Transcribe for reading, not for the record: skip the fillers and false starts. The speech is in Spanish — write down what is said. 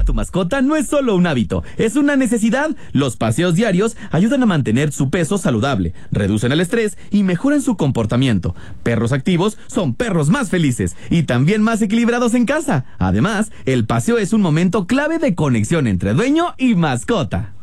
tu mascota no es solo un hábito, es una necesidad. Los paseos diarios ayudan a mantener su peso saludable, reducen el estrés y mejoran su comportamiento. Perros activos son perros más felices y también más equilibrados en casa. Además, el paseo es un momento clave de conexión entre dueño y mascota.